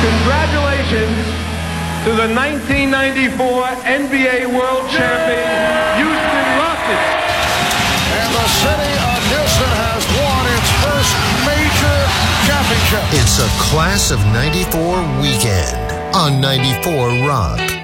Congratulations to the 1994 NBA World Champion, Houston Rockets. And the city of Houston has won its first major championship. It's a Class of 94 weekend on 94 Rock.